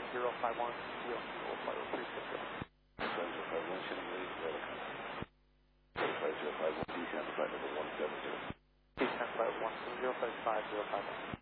051, Seal Fuel, Flight 360. 5051, Shinning Lee, welcome. 55051, descend flight level 170. Descend flight 170, flight 5051.